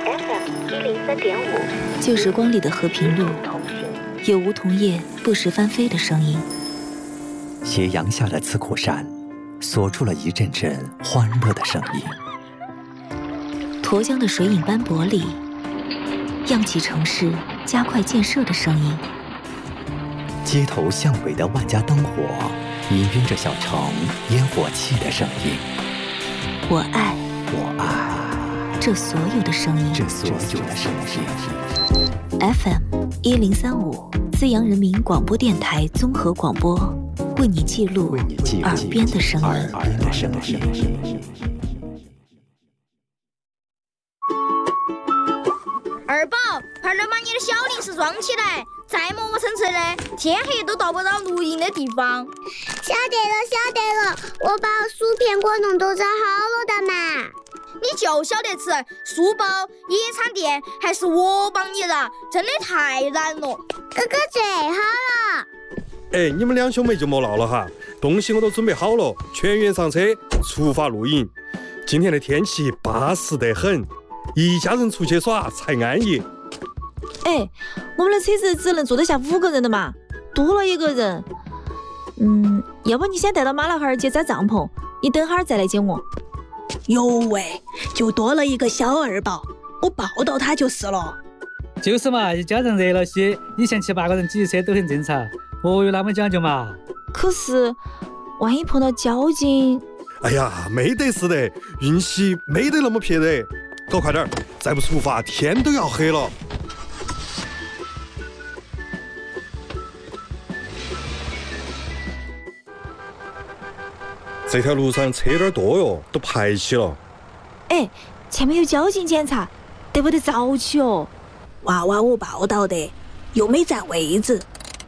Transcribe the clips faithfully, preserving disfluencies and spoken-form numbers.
F M 一零三点五， 旧时光里的和平路，有梧桐叶不时翻飞的声音。 斜阳下的刺口山，锁住了一阵阵欢乐的声音。 沱江的水影斑驳里，漾起城市加快建设的声音。 街头巷尾的万家灯火，氤氲着小城烟火气的声音。 我爱， 我爱这所有的声音， 这所有的声音。 F M 一零三五，资阳人民广播电台综合广播，为你记录耳边的声音。 耳边的声音。 二宝，快点把你的小零食装起来，再磨磨蹭蹭的，天黑都到不到露营的地方。 晓得了，晓得了，我把薯片果农都找好了的嘛。 你就晓得吃书包、野餐垫，还是我帮你的，真的太难了。 哥哥最好了。 哎，你们两兄妹就莫闹了哈，东西我都准备好了，全员上车，出发露营。今天的天气巴适得很，一家人出去耍才安逸。 哎，我们的车子只能坐得下五个人的嘛，多了一个人。嗯，要不你先带到马老汉儿去扎帐篷，你等会儿再来接我。 哟喂，就多了一个小二宝，我抱到他就是了。 就是嘛，一家人热闹些，以前七八个人挤车都很正常，何有那么讲究嘛？ 可是，万一碰到交警…… 哎呀，没得事的，运气没得那么撇的。搞快点，再不出发，天都要黑了。这条路上车有点多哟，都排起了。 哎，前面有交警检查，得不得早起哦？ 娃娃我报道的，又没占位置。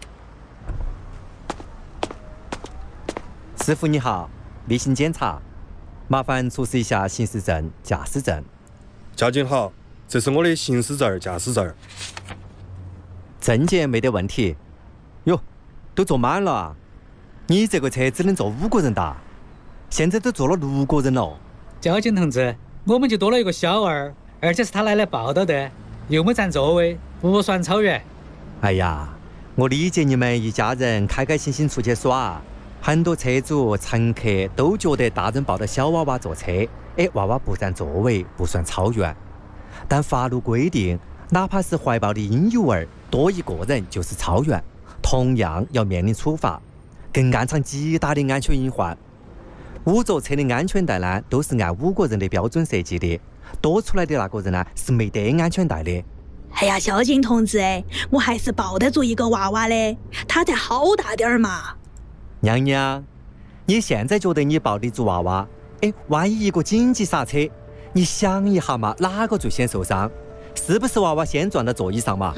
师傅你好，例行检查，麻烦出示一下行驶证、驾驶证。 交警好，这是我的行驶证、驾驶证。 证件没得问题。哟，都坐满了啊！你这个车只能坐五个人的，现在都坐了六个人了。 交警同志，我们就多了一个小二，而且是他奶奶报道的，又没占座位，不算超员。 哎呀，我理解你们一家人开开心心出去耍，很多车主乘客都觉得大人抱着小娃娃坐车，哎，娃娃不占座位不算超员。但法律规定，哪怕是怀抱的婴幼儿多一个人就是超员，同样要面临处罚，更暗藏极大的安全隐患。五座车的安全带呢，都是按五个人的标准设计的，多出来的那个人呢是没得安全带的。 哎呀，交警同志，我还是抱得住一个娃娃的，他才好大点儿嘛。 娘娘，你现在觉得你抱得住娃娃？哎，万一一个紧急刹车，你想一下嘛，哪个最先受伤？是不是娃娃先撞到座椅上嘛？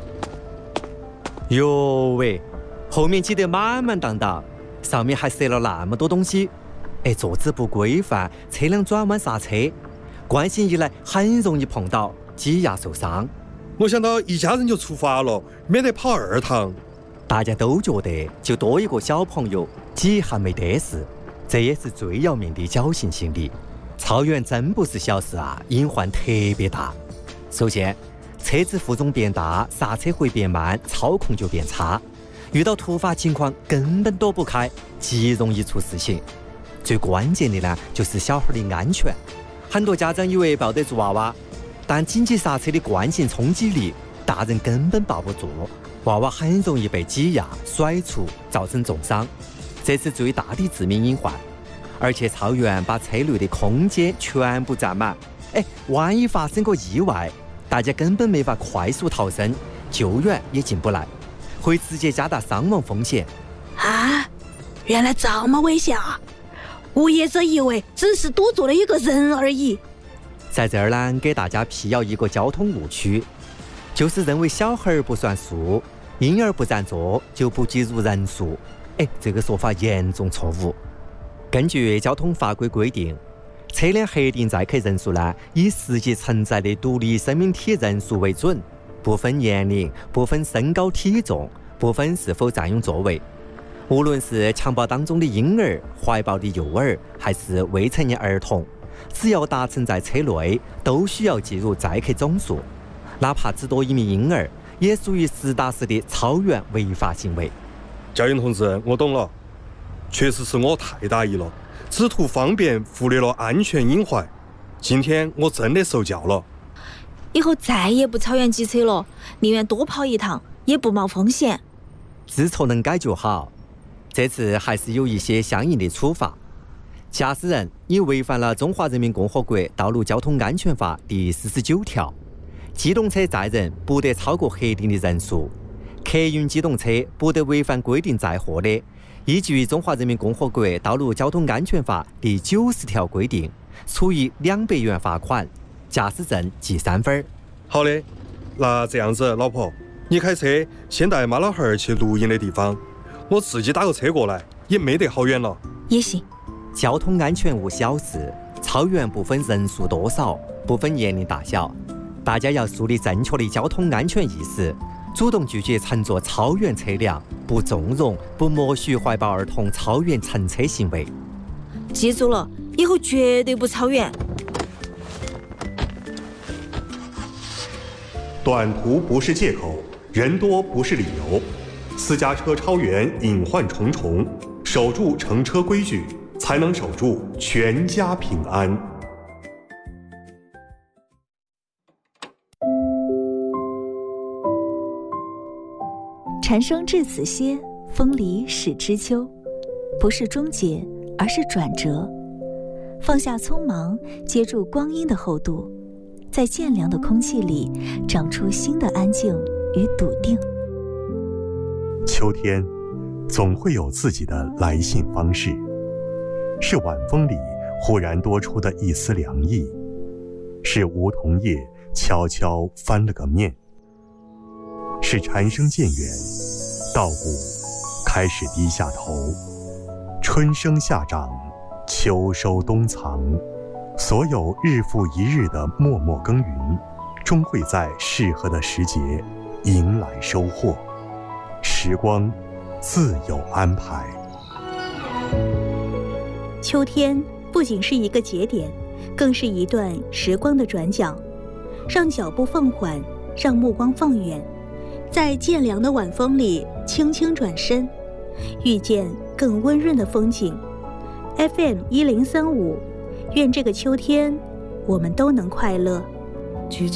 哟喂，后面挤得满满当当，上面还塞了那么多东西，哎，坐姿不规范，车辆转弯刹车，惯性一来很容易碰到，挤压受伤。 我想到一家人就出发了，免得跑二趟。 大家都觉得就多一个小朋友，挤还没得事，这也是最要命的侥幸心理。超员真不是小事啊，隐患特别大。首先，车子负重变大，刹车会变慢，操控就变差，遇到突发情况根本躲不开，极容易出事情。最关键的呢，就是小孩的安全。很多家长以为抱得住娃娃，但紧急刹车的惯性冲击力，大人根本抱不住，娃娃很容易被挤压、甩出，造成重伤，这是最大的致命隐患。而且超员把车内的空间全部占满，哎，万一发生个意外，大家根本没法快速逃生，救援也进不来，会直接加大伤亡风险。 啊，原来这么危险啊！我一直以为只是多坐了一个人而已。 在这儿呢，给大家辟谣一个交通误区，就是认为小孩不算数，婴儿不占座就不计入人数。哎，这个说法严重错误。根据交通法规规定，车辆核定载客人数呢，以实际承载的独立生命体人数为准，不分年龄，不分身高体重，不分是否占用座位。无论是襁褓当中的婴儿、怀抱的幼儿，还是未成年儿童， 只要达成在车内，都需要计入载客总数，哪怕只多一名婴儿，也属于实打实的超员违法行为。 教员同志，我懂了，确实是我太大意了，只图方便忽略了安全隐患。今天我真的受教了， 以后再也不超员机车了，宁愿多跑一趟，也不冒风险。 知错能改就好，这次还是有一些相应的处罚。驾驶人已违反了《中华人民共和国道路交通安全法》第四十九条，机动车载人不得超过核定的人数，客运机动车不得违反规定载货的，依据《中华人民共和国道路交通安全法》第九十条规定，处以两百元罚款，驾驶证记三分。 好的，那这样子，老婆，你开车先带妈老汉儿去露营的地方，我自己打个车过来，也没得好远了。 也行。 交通安全无小事，超员不分人数多少，不分年龄大小，大家要树立正确的交通安全意识，主动拒绝乘坐超员车辆，不纵容、不默许怀抱儿童超员乘车行为。 记住了，以后绝对不超员。 短途不是借口，人多不是理由。私家车超员隐患重重，守住乘车规矩，才能守住全家平安。 蝉声至此歇，风离始知秋。不是终结，而是转折。放下匆忙，接住光阴的厚度，在渐凉的空气里长出新的安静与笃定。 秋天总会有自己的来信方式，是晚风里忽然多出的一丝凉意，是梧桐叶悄悄翻了个面，是蝉声渐远，稻谷开始低下头，春生夏长，秋收冬藏，所有日复一日的默默耕耘，终会在适合的时节迎来收获。时光自有安排。 秋天不仅是一个节点，更是一段时光的转角，让脚步放缓，让目光放远，在渐凉的晚风里轻轻转身，遇见更温润的风景。 F M 一零三五，愿这个秋天我们都能快乐。